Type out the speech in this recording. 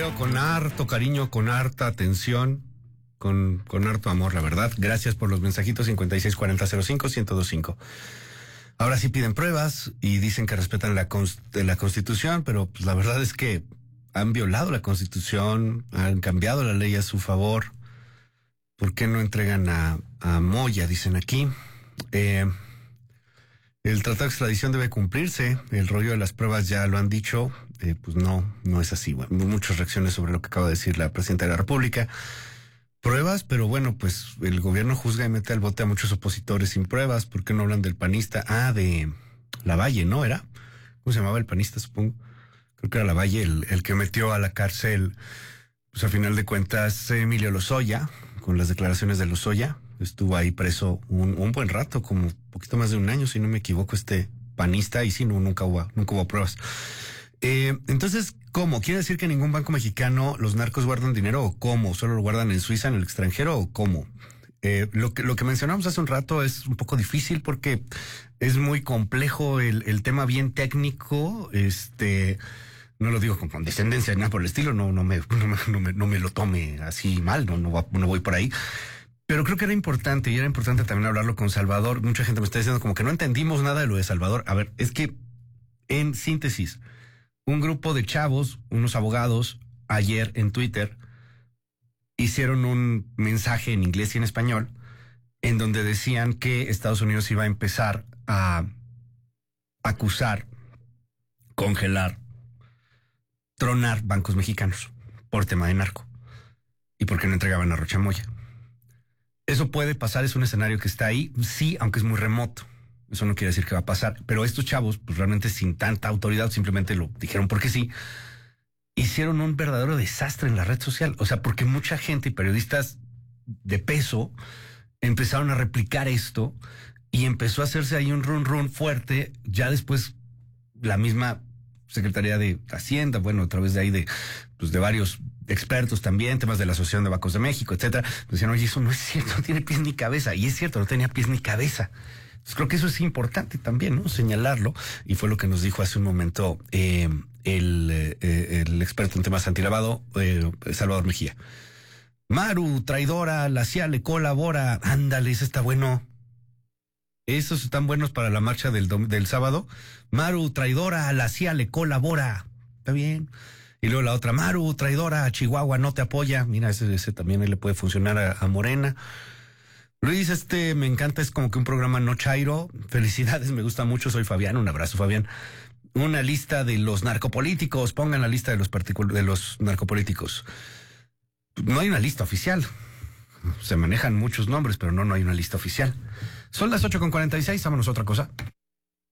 leo con harto cariño, con harta atención, con harto amor, la verdad. Gracias por los mensajitos 564005-1025. Ahora sí piden pruebas y dicen que respetan la Constitución, pero pues, la verdad es que han violado la Constitución, han cambiado la ley a su favor. ¿Por qué no entregan a Moya? Dicen aquí. El tratado de extradición debe cumplirse. El rollo de las pruebas ya lo han dicho. Pues no es así. Bueno, muchas reacciones sobre lo que acaba de decir la presidenta de la República. Pruebas, pero bueno, pues el gobierno juzga y mete al bote a muchos opositores sin pruebas. ¿Por qué no hablan del panista? De Lavalle, ¿no era? ¿Cómo se llamaba el panista, supongo? Creo que era Lavalle el que metió a la cárcel, pues a final de cuentas, Emilio Lozoya, con las declaraciones de Lozoya. Estuvo ahí preso un buen rato, como un poquito más de un año, si no me equivoco, este panista, y sí, nunca hubo pruebas. Entonces, ¿cómo? ¿Quiere decir que en ningún banco mexicano los narcos guardan dinero o cómo? ¿Solo lo guardan en Suiza, en el extranjero o cómo? Lo que mencionamos hace un rato es un poco difícil porque es muy complejo el tema, bien técnico. No lo digo con condescendencia ni nada por el estilo, no me lo tome así mal, no voy por ahí. Pero creo que era importante, y era importante también hablarlo con Salvador. Mucha gente me está diciendo como que no entendimos nada de lo de Salvador. A ver, es que, en síntesis, un grupo de chavos, unos abogados, ayer en Twitter, hicieron un mensaje en inglés y en español, en donde decían que Estados Unidos iba a empezar a acusar, congelar, tronar bancos mexicanos por tema de narco. ¿Y por qué no entregaban a Rocha Moya? Eso puede pasar, es un escenario que está ahí, sí, aunque es muy remoto. Eso no quiere decir que va a pasar. Pero estos chavos, pues realmente sin tanta autoridad, simplemente lo dijeron porque sí, hicieron un verdadero desastre en la red social. O sea, porque mucha gente y periodistas de peso empezaron a replicar esto y empezó a hacerse ahí un run fuerte. Ya después la misma Secretaría de Hacienda, bueno, a través de ahí de varios expertos también, temas de la Asociación de Bancos de México, etcétera, decían, oye, eso no es cierto, no tiene pies ni cabeza. Y es cierto, no tenía pies ni cabeza. Entonces creo que eso es importante también, ¿no? Señalarlo, y fue lo que nos dijo hace un momento el experto en temas antilavado, Salvador Mejía. Maru, traidora, la CIA le colabora. Ándale, eso está bueno. Esos están buenos para la marcha del sábado. Maru, traidora, la CIA le colabora. Está bien. Y luego la otra, Maru, traidora, Chihuahua no te apoya. Mira, ese también le puede funcionar a Morena. Luis, me encanta, es como que un programa no chairo. Felicidades, me gusta mucho, soy Fabián, un abrazo, Fabián. Una lista de los narcopolíticos, pongan la lista de los narcopolíticos. No hay una lista oficial. Se manejan muchos nombres, pero no hay una lista oficial. Son las 8:46, vámonos a otra cosa.